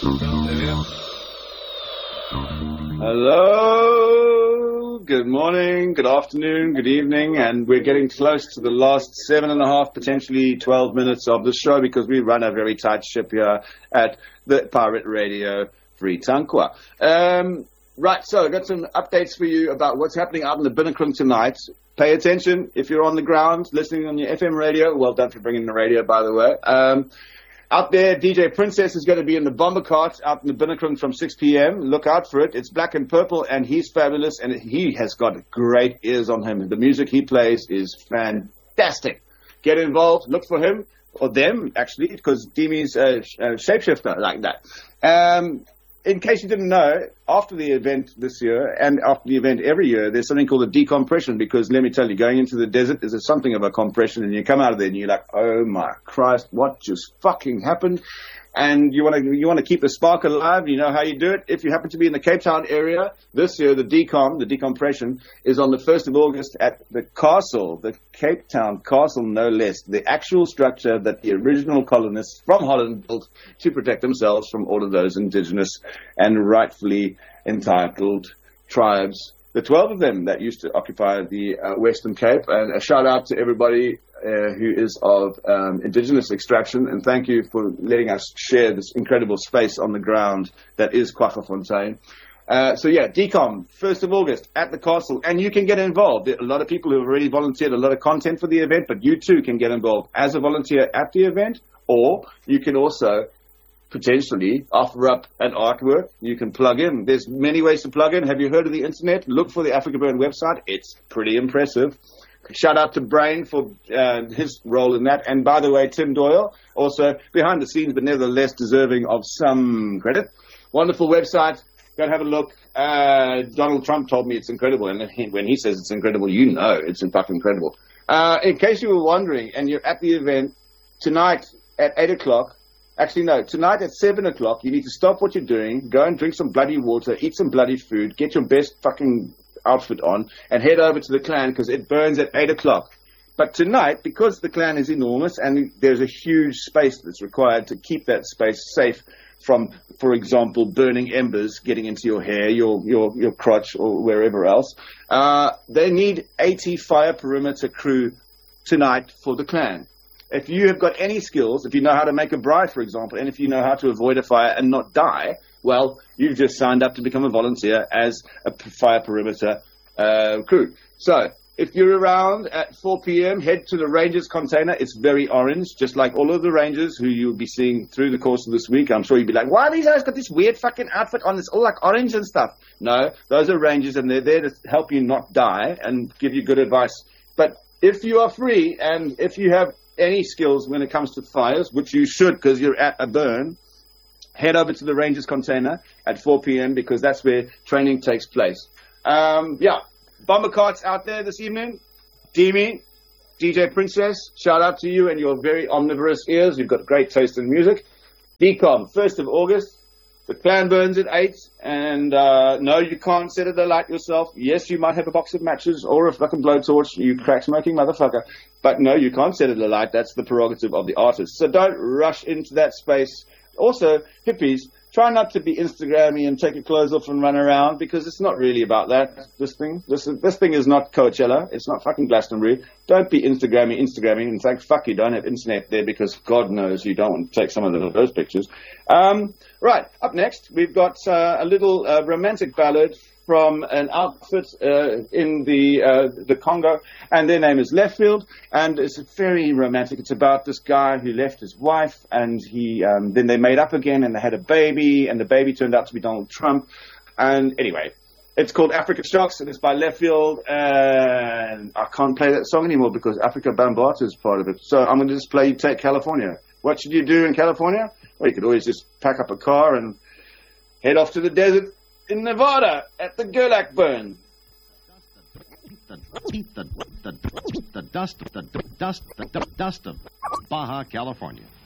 Hello, good morning, good afternoon, good evening, and we're getting close to the last 7.5, potentially 12 minutes of the show because we run a very tight ship here at the Pirate Radio Free Tankwa. Right, so I've got some updates for you about what's happening out in the Binnenkrung tonight. Pay attention if you're on the ground, listening on your FM radio. Well done for bringing the radio, by the way. Out there, DJ Princess is going to be in the bomber cart out in the Binnenkrung from 6 p.m. Look out for it. It's black and purple, and he's fabulous, and he has got great ears on him. The music he plays is fantastic. Get involved. Look for him, or them, actually, because Demi's a shapeshifter like that. In case you didn't know, after the event this year, and after the event every year, there's something called a decompression, because let me tell you, going into the desert is something of a compression, and you come out of there and you're like, oh my Christ, what just fucking happened? And you want to keep the spark alive. You know how you do it. If you happen to be in the Cape Town area, this year the decompression is on the 1st of August at the castle, the Cape Town Castle, no less. The actual structure that the original colonists from Holland built to protect themselves from all of those indigenous and rightfully entitled tribes. The 12 of them that used to occupy the Western Cape. And a shout out to everybody who is of indigenous extraction, and thank you for letting us share this incredible space on the ground that is Kwaggafontein. So yeah, Decom, 1st of August at the castle, and you can get involved. There are a lot of people who have already volunteered a lot of content for the event, but you too can get involved as a volunteer at the event, or you can also potentially offer up an artwork. You can plug in. There's many ways to plug in. Have you heard of the internet? Look for the Africa Burn website. It's pretty impressive. Shout out to Brain for his role in that. And by the way, Tim Doyle, also behind the scenes, but nevertheless deserving of some credit. Wonderful website. Go and have a look. Donald Trump told me it's incredible. And when he says it's incredible, you know it's in fact incredible. In case you were wondering, and you're at the event, tonight at 8 o'clock, actually, no, tonight at 7 o'clock, you need to stop what you're doing, go and drink some bloody water, eat some bloody food, get your best fucking outfit on, and head over to the clan because it burns at 8 o'clock. But tonight, because the clan is enormous and there's a huge space that's required to keep that space safe from, for example, burning embers getting into your hair, your crotch, or wherever else, they need 80 fire perimeter crew tonight for the clan. If you have got any skills, if you know how to make a braai, for example, and if you know how to avoid a fire and not die, well, you've just signed up to become a volunteer as a fire perimeter crew. So if you're around at 4 p.m., head to the Rangers container. It's very orange, just like all of the Rangers who you'll be seeing through the course of this week. I'm sure you'll be like, why have these guys got this weird fucking outfit on? It's all like orange and stuff. No, those are Rangers, and they're there to help you not die and give you good advice. But if you are free and if you have any skills when it comes to fires, which you should because you're at a burn, head over to the Rangers container at 4 p.m. because that's where training takes place. Yeah, bomber carts out there this evening. Demi, DJ Princess, shout out to you and your very omnivorous ears. You've got great taste in music. Decom, 1st of August. The clan burns at 8, and no, you can't set it alight yourself. Yes, you might have a box of matches or a fucking blowtorch, you crack-smoking motherfucker. But no, you can't set it alight. That's the prerogative of the artist. So don't rush into that space. Also, hippies, try not to be Instagrammy and take your clothes off and run around, because it's not really about that, this thing. This thing is not Coachella. It's not fucking Glastonbury. Don't be Instagramming. In fact, fuck, you don't have internet there, because God knows you don't want to take some of those pictures. Right, up next, we've got a little romantic ballad from an outfit in the Congo, and their name is Leftfield, and it's very romantic. It's about this guy who left his wife, and then they made up again, and they had a baby, and the baby turned out to be Donald Trump. And anyway, it's called Africa Shocks, and it's by Leftfield, and I can't play that song anymore because Africa Bambaataa is part of it. So I'm going to just play Take California. What should you do in California? Well, you could always just pack up a car and head off to the desert in Nevada at the Gerlach burn. The dust of Baja California.